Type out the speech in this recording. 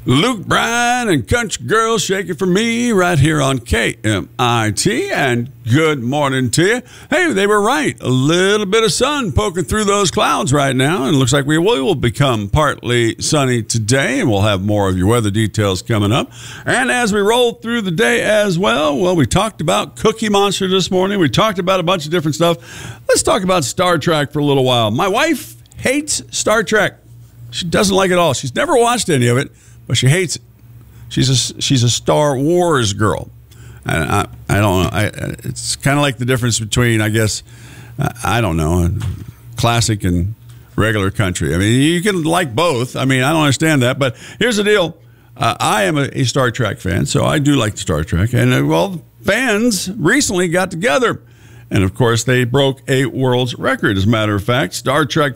Luke Bryan and Country Girl, Shake It For Me, right here on KMIT, and good morning to you. Hey, they were right. A little bit of sun poking through those clouds right now, and it looks like we will become partly sunny today, and we'll have more of your weather details coming up. And as we roll through the day as well, we talked about Cookie Monster this morning. We talked about a bunch of different stuff. Let's talk about Star Trek for a little while. My wife hates Star Trek. She doesn't like it at all. She's never watched any of it. But she hates it. She's a Star Wars girl. I don't know. It's kind of like the difference between, I guess, I don't know, classic and regular country. I mean, you can like both. I mean, I don't understand that. But here's the deal. I am a Star Trek fan, so I do like Star Trek. And, fans recently got together. And, of course, they broke a world's record. As a matter of fact, Star Trek